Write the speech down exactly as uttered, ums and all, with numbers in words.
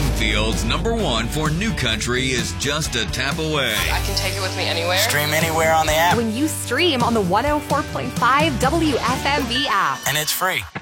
Springfield's number one for new country is just a tap away. I can take it with me anywhere. Stream anywhere on the app. When you stream on the one oh four point five W F M V app. And it's free.